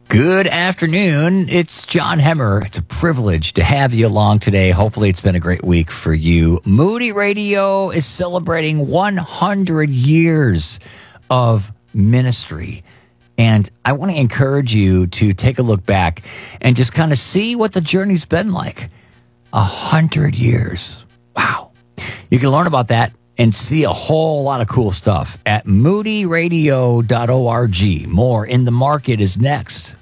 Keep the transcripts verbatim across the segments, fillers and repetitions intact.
Good afternoon. It's John Hemmer. It's a privilege to have you along today. Hopefully it's been a great week for you. Moody Radio is celebrating one hundred years of ministry. And I want to encourage you to take a look back and just kind of see what the journey's been like. A hundred years. Wow. You can learn about that and see a whole lot of cool stuff at moody radio dot org. More in the Market is next.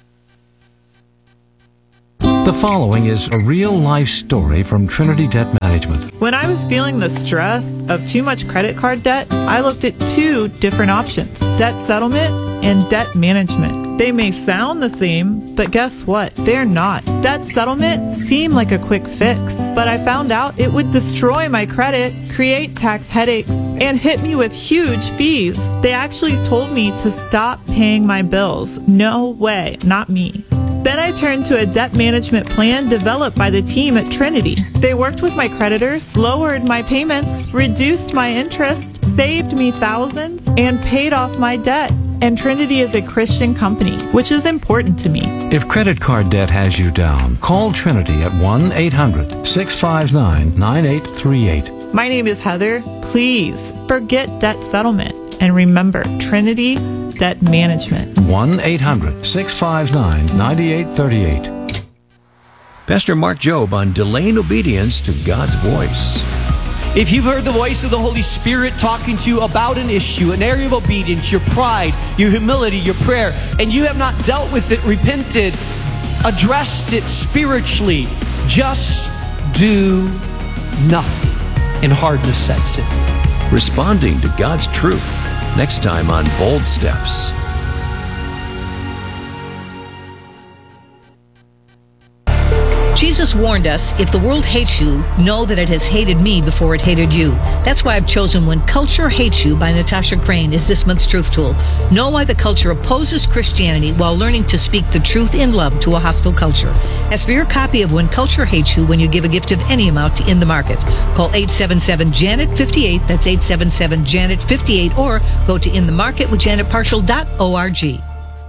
The following is a real-life story from Trinity Debt Management. When I was feeling the stress of too much credit card debt, I looked at two different options, debt settlement and debt management. They may sound the same, but guess what? They're not. Debt settlement seemed like a quick fix, but I found out it would destroy my credit, create tax headaches, and hit me with huge fees. They actually told me to stop paying my bills. No way, not me. Then I turned to a debt management plan developed by the team at Trinity. They worked with my creditors, lowered my payments, reduced my interest, saved me thousands, and paid off my debt. And Trinity is a Christian company, which is important to me. If credit card debt has you down, call Trinity at one eight hundred six five nine nine eight three eight. My name is Heather. Please forget debt settlement and remember Trinity Debt Management. one eight hundred six five nine nine eight three eight. Pastor Mark Jobe on delaying obedience to God's voice. If you've heard the voice of the Holy Spirit talking to you about an issue, an area of obedience, your pride, your humility, your prayer, and you have not dealt with it, repented, addressed it spiritually, just do nothing, and hardness sets in. Responding to God's truth. Next time on Bold Steps. Jesus warned us, if the world hates you, know that it has hated me before it hated you. That's why I've chosen When Culture Hates You by Natasha Crane as this month's truth tool. Know why the culture opposes Christianity while learning to speak the truth in love to a hostile culture. Ask for your copy of When Culture Hates You when you give a gift of any amount to In the Market. Call eight seven seven Janet fifty-eight, that's eight seven seven Janet fifty-eight, or go to in the market with janet partial dot org.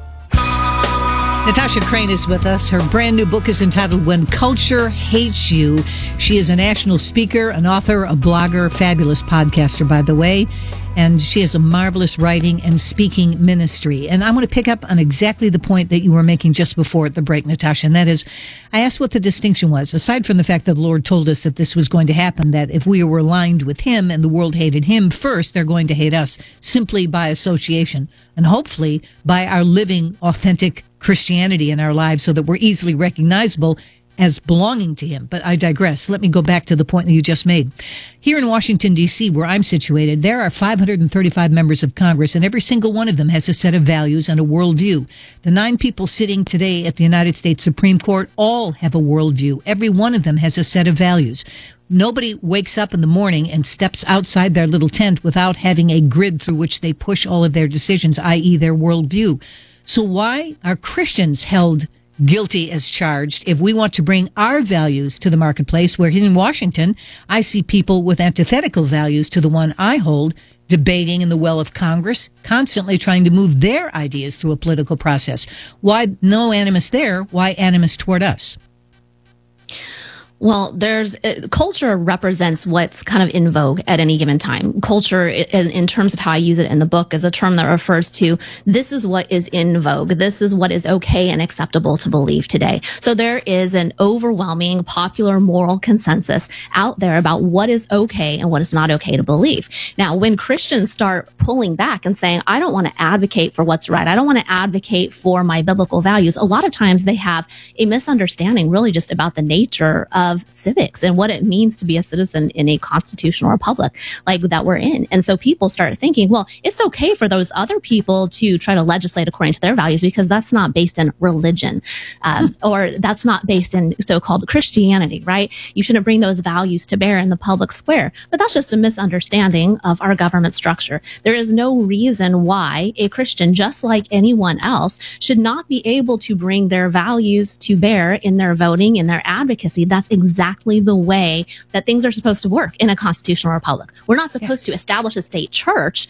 Natasha Crane is with us. Her brand new book is entitled When Culture Hates You. She is a national speaker, an author, a blogger, fabulous podcaster, by the way. And she has a marvelous writing and speaking ministry. And I want to pick up on exactly the point that you were making just before the break, Natasha. And that is, I asked what the distinction was, aside from the fact that the Lord told us that this was going to happen, that if we were aligned with him and the world hated him first, they're going to hate us simply by association. And hopefully by our living authentic Christianity in our lives so that we're easily recognizable as belonging to him. But I digress. Let me go back to the point that you just made. Here in Washington, D C, where I'm situated, there are five hundred thirty-five members of Congress, and every single one of them has a set of values and a worldview. The nine people sitting today at the United States Supreme Court all have a worldview. Every one of them has a set of values. Nobody wakes up in the morning and steps outside their little tent without having a grid through which they push all of their decisions, that is their worldview. So why are Christians held guilty as charged if we want to bring our values to the marketplace, where here in Washington, I see people with antithetical values to the one I hold, debating in the well of Congress, constantly trying to move their ideas through a political process? Why no animus there? Why animus toward us? Well, there's uh, culture represents what's kind of in vogue at any given time. Culture, in, in terms of how I use it in the book, is a term that refers to this is what is in vogue. This is what is okay and acceptable to believe today. So there is an overwhelming popular moral consensus out there about what is okay and what is not okay to believe. Now, when Christians start pulling back and saying, I don't want to advocate for what's right, I don't want to advocate for my biblical values, a lot of times they have a misunderstanding really just about the nature of Of civics and what it means to be a citizen in a constitutional republic like that we're in. And so people start thinking, well, it's okay for those other people to try to legislate according to their values because that's not based in religion, um, or that's not based in so-called Christianity, right? You shouldn't bring those values to bear in the public square. But that's just a misunderstanding of our government structure. There is no reason why a Christian, just like anyone else, should not be able to bring their values to bear in their voting, in their advocacy. That's exactly the way that things are supposed to work in a constitutional republic. We're not supposed yeah. to establish a state church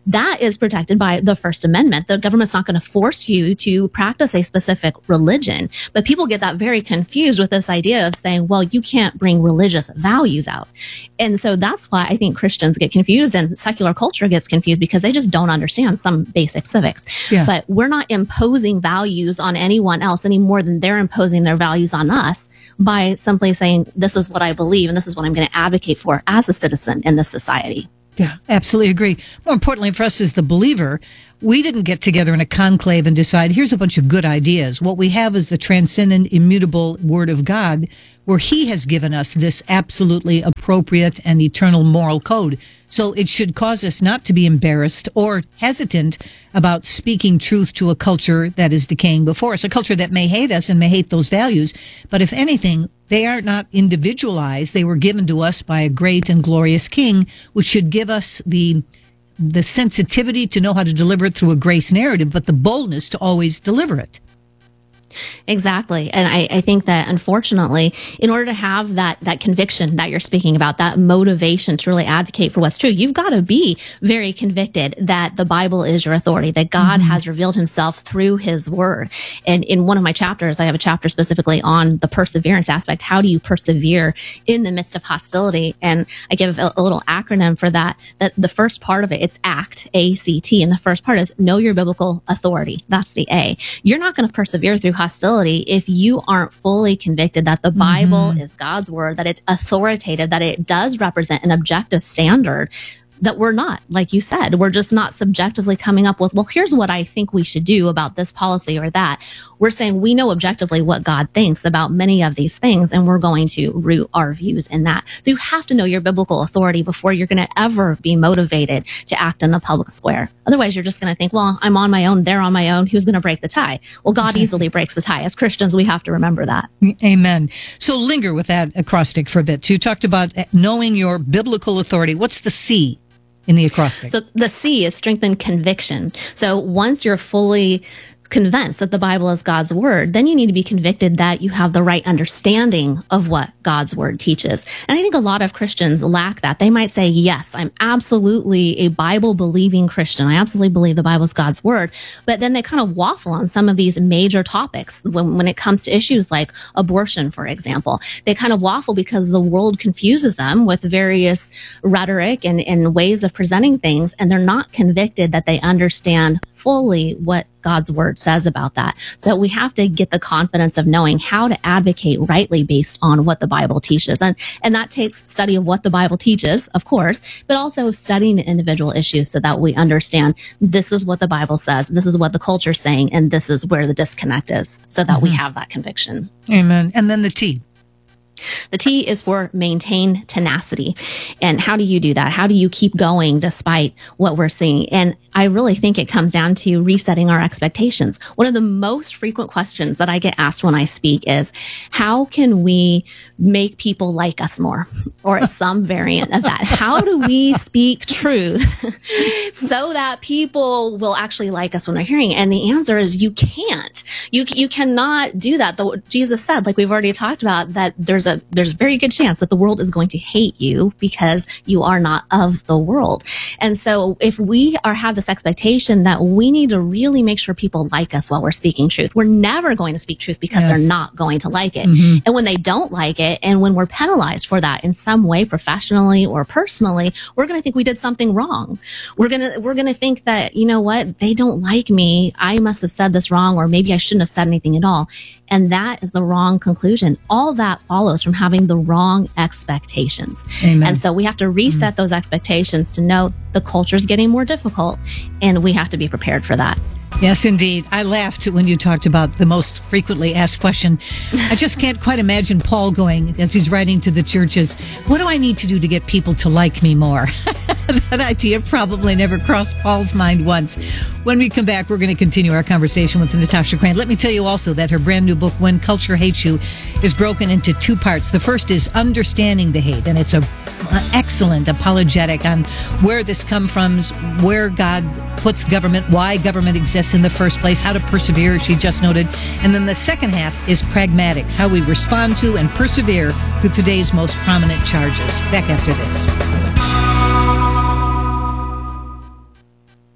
that is protected by the First Amendment. The government's not going to force you to practice a specific religion. But people get that very confused with this idea of saying, well, you can't bring religious values out. And so that's why I think Christians get confused and secular culture gets confused, because they just don't understand some basic civics. Yeah. But we're not imposing values on anyone else any more than they're imposing their values on us by simply saying, this is what I believe and this is what I'm going to advocate for as a citizen in this society. Yeah, absolutely agree. More importantly for us as the believer, we didn't get together in a conclave and decide, here's a bunch of good ideas. What we have is the transcendent, immutable Word of God, where He has given us this absolutely appropriate and eternal moral code. So it should cause us not to be embarrassed or hesitant about speaking truth to a culture that is decaying before us, a culture that may hate us and may hate those values. But if anything, they are not individualized. They were given to us by a great and glorious King, which should give us the the sensitivity to know how to deliver it through a grace narrative, but the boldness to always deliver it. Exactly. And I, I think that unfortunately, in order to have that, that conviction that you're speaking about, that motivation to really advocate for what's true, you've got to be very convicted that the Bible is your authority, that God mm-hmm. has revealed himself through his word. And in one of my chapters, I have a chapter specifically on the perseverance aspect. How do you persevere in the midst of hostility? And I give a, a little acronym for that, that the first part of it, it's ACT, A C T. And the first part is know your biblical authority. That's the A. You're not going to persevere through hostility if you aren't fully convicted that the Bible mm-hmm. is God's word, that it's authoritative, that it does represent an objective standard, that we're not, like you said, we're just not subjectively coming up with, well, here's what I think we should do about this policy or that. We're saying we know objectively what God thinks about many of these things, and we're going to root our views in that. So you have to know your biblical authority before you're going to ever be motivated to act in the public square. Otherwise, you're just going to think, well, I'm on my own, they're on my own, who's going to break the tie? Well, God exactly. easily breaks the tie. As Christians, we have to remember that. Amen. So linger with that acrostic for a bit. You talked about knowing your biblical authority. What's the C in the acrostic? So the C is strengthened conviction. So once you're fully convinced that the Bible is God's word, then you need to be convicted that you have the right understanding of what God's word teaches. And I think a lot of Christians lack that. They might say, yes, I'm absolutely a Bible believing Christian. I absolutely believe the Bible is God's word. But then they kind of waffle on some of these major topics when, when it comes to issues like abortion, for example. They kind of waffle because the world confuses them with various rhetoric and, and ways of presenting things, and they're not convicted that they understand fully what God's word says about that. So we have to get the confidence of knowing how to advocate rightly based on what the Bible teaches. And, and that takes study of what the Bible teaches, of course, but also studying the individual issues so that we understand this is what the Bible says, this is what the culture is saying, and this is where the disconnect is, so that mm-hmm. we have that conviction. Amen. And then the T. The T is for maintain tenacity. And how do you do that? How do you keep going despite what we're seeing? And I really think it comes down to resetting our expectations. One of the most frequent questions that I get asked when I speak is, how can we make people like us more? Or some variant of that. How do we speak truth so that people will actually like us when they're hearing it? And the answer is you can't. You you cannot do that. The, Jesus said, like we've already talked about, that there's a there's a very good chance that the world is going to hate you because you are not of the world. And so if we are have this expectation that we need to really make sure people like us while we're speaking truth, we're never going to speak truth because yes. they're not going to like it. Mm-hmm. And when they don't like it, and when we're penalized for that in some way, professionally or personally, we're going to think we did something wrong. We're going to we're going to think that, you know what, they don't like me. I must have said this wrong, or maybe I shouldn't have said anything at all. And that is the wrong conclusion. All that follows from having the wrong expectations. Amen. And so we have to reset mm-hmm. those expectations to know the culture is getting more difficult, and we have to be prepared for that. Yes, indeed. I laughed when you talked about the most frequently asked question. I just can't quite imagine Paul going, as he's writing to the churches, what do I need to do to get people to like me more? That idea probably never crossed Paul's mind once. When we come back, we're going to continue our conversation with Natasha Crain. Let me tell you also that her brand new book, When Culture Hates You, is broken into two parts. The first is Understanding the Hate, and it's a an excellent apologetic on where this comes from, where God puts government, why government exists in the first place, how to persevere, she just noted. And then the second half is Pragmatics, how we respond to and persevere through today's most prominent charges. Back after this.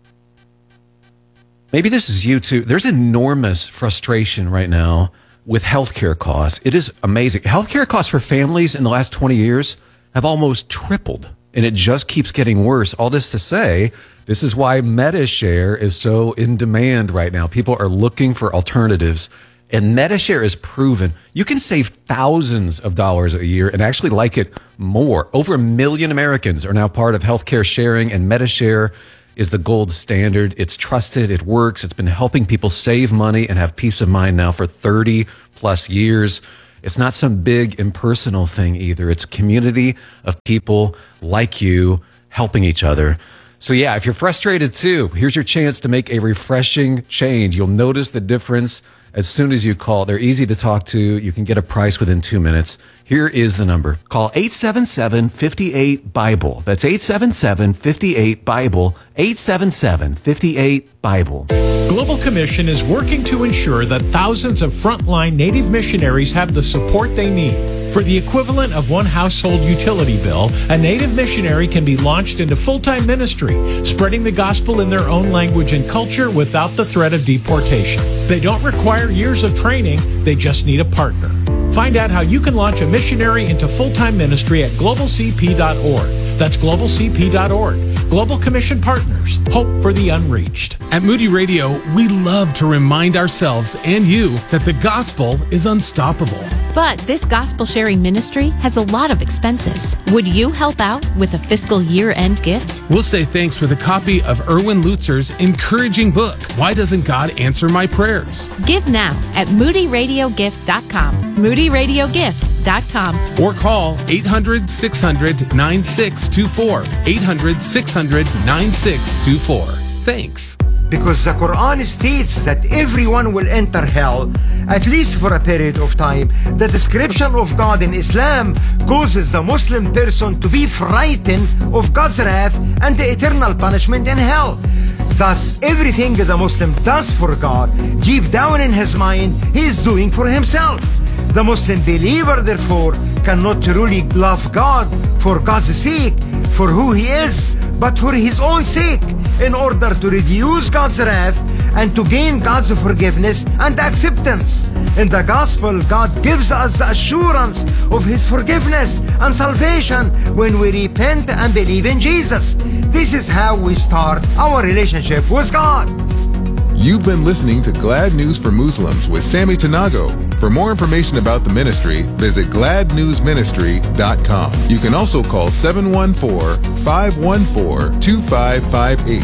Maybe this is you too. There's enormous frustration right now with healthcare costs. It is amazing. Healthcare costs for families in the last twenty years have almost tripled, and it just keeps getting worse. All this to say, this is why MediShare is so in demand right now. People are looking for alternatives, and MediShare is proven. You can save thousands of dollars a year and actually like it more. Over a million Americans are now part of healthcare sharing, and MediShare is the gold standard. It's trusted. It works. It's been helping people save money and have peace of mind now for thirty plus years. It's not some big impersonal thing either. It's a community of people like you helping each other. So yeah, if you're frustrated too, here's your chance to make a refreshing change. You'll notice the difference as soon as you call. They're easy to talk to. You can get a price within two minutes. Here is the number. Call eight seven seven, five eight, BIBLE. That's eight seven seven, five eight, BIBLE. eight seven seven, five eight, BIBLE. Global Commission is working to ensure that thousands of frontline Native missionaries have the support they need. For the equivalent of one household utility bill, a Native missionary can be launched into full-time ministry, spreading the gospel in their own language and culture without the threat of deportation. They don't require years of training, they just need a partner. Find out how you can launch a missionary into full-time ministry at global c p dot org. That's global c p dot org. Global Commission Partners. Hope for the unreached. At Moody Radio, we love to remind ourselves and you that the gospel is unstoppable. But this gospel sharing ministry has a lot of expenses. Would you help out with a fiscal year-end gift? We'll say thanks with a copy of Erwin Lutzer's encouraging book, Why Doesn't God Answer My Prayers? Give now at moody radio gift dot com. moody radio gift dot com. Or call eight hundred, six hundred, nine six two four. eight hundred, six hundred, nine six two four. Thanks. Because the Quran states that everyone will enter hell, at least for a period of time. The description of God in Islam causes the Muslim person to be frightened of God's wrath and the eternal punishment in hell. Thus, everything the Muslim does for God, deep down in his mind, he is doing for himself. The Muslim believer, therefore, cannot truly love God for God's sake, for who he is, but for his own sake, in order to reduce God's wrath and to gain God's forgiveness and acceptance. In the gospel, God gives us the assurance of his forgiveness and salvation when we repent and believe in Jesus. This is how we start our relationship with God. You've been listening to Glad News for Muslims with Sammy Tanago. For more information about the ministry, visit glad news ministry dot com. You can also call seven one four, five one four, two five five eight.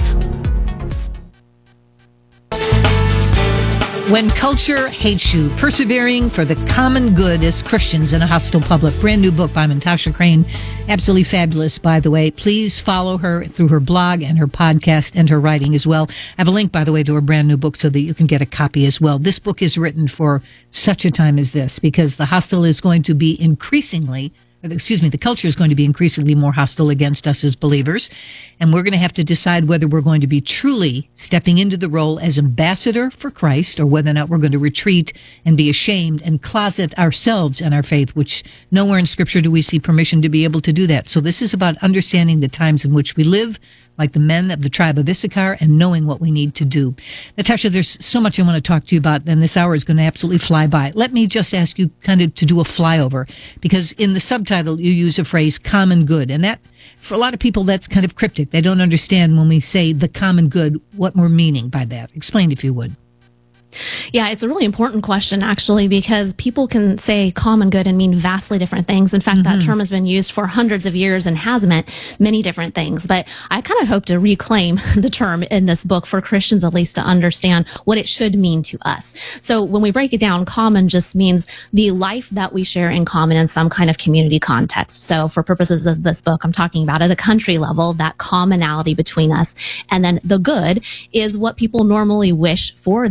When Culture Hates You, Persevering for the Common Good as Christians in a Hostile Public. Brand new book by Natasha Crane. Absolutely fabulous, by the way. Please follow her through her blog and her podcast and her writing as well. I have a link, by the way, to her brand new book so that you can get a copy as well. This book is written for such a time as this because the hostile is going to be increasingly excuse me, the culture is going to be increasingly more hostile against us as believers. And we're going to have to decide whether we're going to be truly stepping into the role as ambassador for Christ or whether or not we're going to retreat and be ashamed and closet ourselves and our faith, which nowhere in Scripture do we see permission to be able to do that. So this is about understanding the times in which we live, like the men of the tribe of Issachar, and knowing what we need to do. Natasha, there's so much I want to talk to you about, and this hour is going to absolutely fly by. Let me just ask you kind of to do a flyover, because in the subtitle you use a phrase, common good, and that, for a lot of people, that's kind of cryptic. They don't understand when we say the common good, what we're meaning by that. Explain if you would. Yeah, it's a really important question, actually, because people can say common good and mean vastly different things. In fact, mm-hmm. that term has been used for hundreds of years and has meant many different things. But I kind of hope to reclaim the term in this book for Christians, at least, to understand what it should mean to us. So when we break it down, common just means the life that we share in common in some kind of community context. So for purposes of this book, I'm talking about at a country level, that commonality between us. And then the good is what people normally wish for their community.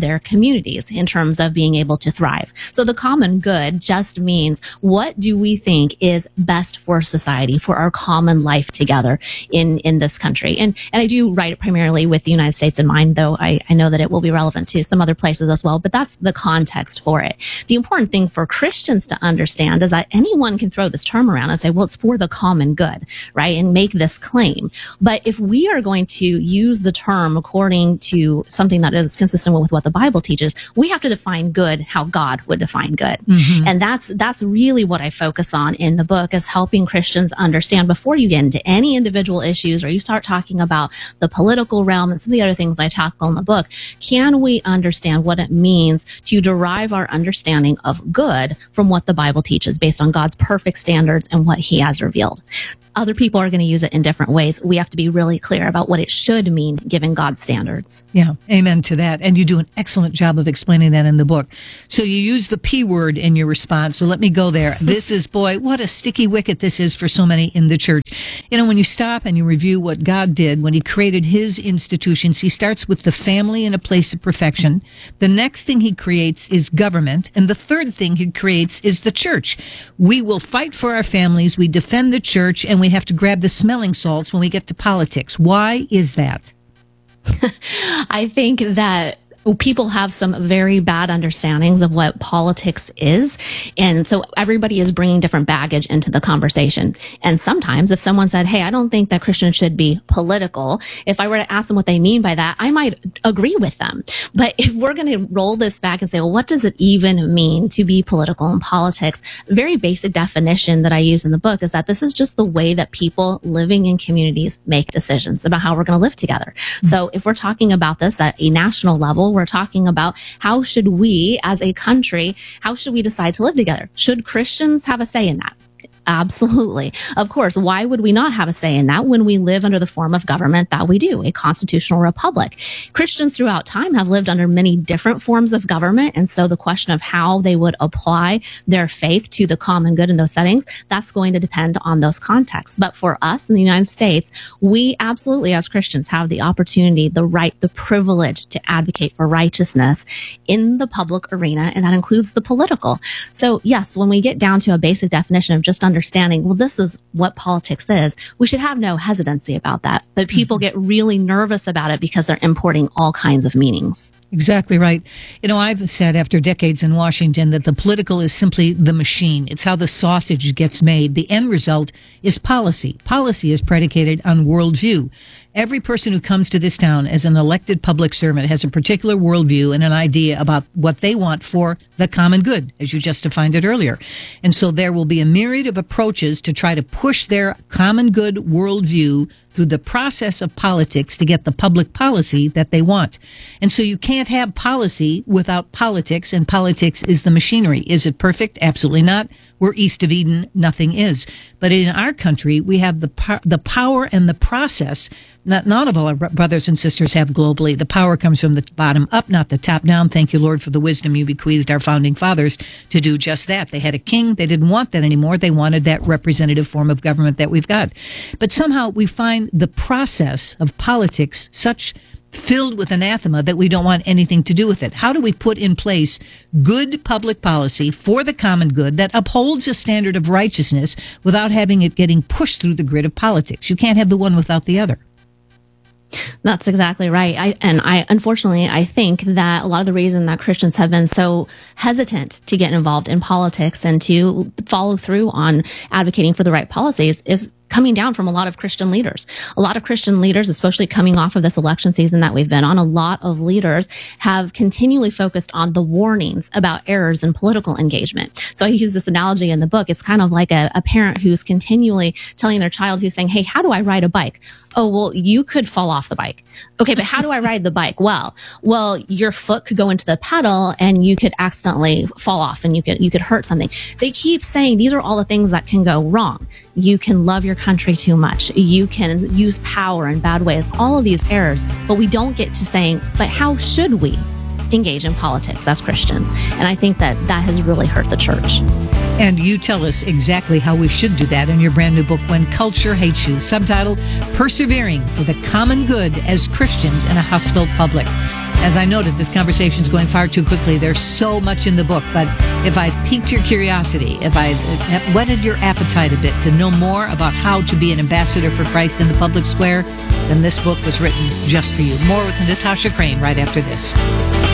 communities in terms of being able to thrive. So the common good just means, what do we think is best for society, for our common life together in, in this country? And, and I do write it primarily with the United States in mind, though I, I know that it will be relevant to some other places as well, but that's the context for it. The important thing for Christians to understand is that anyone can throw this term around and say, well, it's for the common good, right? And make this claim. But if we are going to use the term according to something that is consistent with what the Bible teaches, we have to define good how God would define good. Mm-hmm. And that's, that's really what I focus on in the book, is helping Christians understand, before you get into any individual issues or you start talking about the political realm and some of the other things I tackle in the book, can we understand what it means to derive our understanding of good from what the Bible teaches based on God's perfect standards and what he has revealed. Other people are going to use it in different ways. We have to be really clear about what it should mean given God's standards. Yeah, amen to that. And you do an excellent job of explaining that in the book. So you use the P word in your response. So let me go there. This is, boy, what a sticky wicket this is for so many in the church. You know, when you stop and you review what God did when he created his institutions, he starts with the family in a place of perfection. The next thing he creates is government. And the third thing he creates is the church. We will fight for our families. We defend the church, and we We have to grab the smelling salts when we get to politics. Why is that? I think that people have some very bad understandings of what politics is. And so everybody is bringing different baggage into the conversation. And sometimes if someone said, hey, I don't think that Christians should be political, if I were to ask them what they mean by that, I might agree with them. But if we're going to roll this back and say, well, what does it even mean to be political in politics? A very basic definition that I use in the book is that this is just the way that people living in communities make decisions about how we're going to live together. Mm-hmm. So if we're talking about this at a national level, we're talking about how should we as a country, how should we decide to live together? Should Christians have a say in that? Absolutely. Of course, why would we not have a say in that when we live under the form of government that we do, a constitutional republic? Christians throughout time have lived under many different forms of government. And so the question of how they would apply their faith to the common good in those settings, that's going to depend on those contexts. But for us in the United States, we absolutely as Christians have the opportunity, the right, the privilege to advocate for righteousness in the public arena. And that includes the political. So yes, when we get down to a basic definition of just understanding understanding, well, this is what politics is, we should have no hesitancy about that. But people get really nervous about it because they're importing all kinds of meanings. Exactly right. You know, I've said after decades in Washington that the political is simply the machine. It's how the sausage gets made. The end result is policy. Policy is predicated on worldview. Every person who comes to this town as an elected public servant has a particular worldview and an idea about what they want for the common good, as you just defined it earlier. And so there will be a myriad of approaches to try to push their common good worldview through the process of politics to get the public policy that they want. And so you can't have policy without politics, and politics is the machinery. Is it perfect? Absolutely not. We're east of Eden. Nothing is. But in our country, we have the po- the power and the process. Not, not all our brothers and sisters have globally. The power comes from the bottom up, not the top down. Thank you, Lord, for the wisdom you bequeathed our founding fathers to do just that. They had a king. They didn't want that anymore. They wanted that representative form of government that we've got. But somehow we find the process of politics such filled with anathema that we don't want anything to do with it. How do we put in place good public policy for the common good that upholds a standard of righteousness without having it getting pushed through the grid of politics? You can't have the one without the other. That's exactly right. I, and I, unfortunately, I think that a lot of the reason that Christians have been so hesitant to get involved in politics and to follow through on advocating for the right policies is coming down from a lot of Christian leaders. A lot of Christian leaders, especially coming off of this election season that we've been on, a lot of leaders have continually focused on the warnings about errors in political engagement. So I use this analogy in the book. It's kind of like a, a parent who's continually telling their child who's saying, hey, how do I ride a bike? Oh, well, you could fall off the bike. Okay, but how do I ride the bike? Well, well, your foot could go into the pedal and you could accidentally fall off and you could, you could hurt something. They keep saying these are all the things that can go wrong. You can love your country too much. You can use power in bad ways, all of these errors, but we don't get to saying, but how should we engage in politics as Christians? And I think that that has really hurt the church. And you tell us exactly how we should do that in your brand new book, When Culture Hates You, subtitled Persevering for the Common Good as Christians in a Hostile Public. As I noted, this conversation is going far too quickly. There's so much in the book, but if I piqued your curiosity, if I whetted your appetite a bit to know more about how to be an ambassador for Christ in the public square, then this book was written just for you. More with Natasha Crane right after this.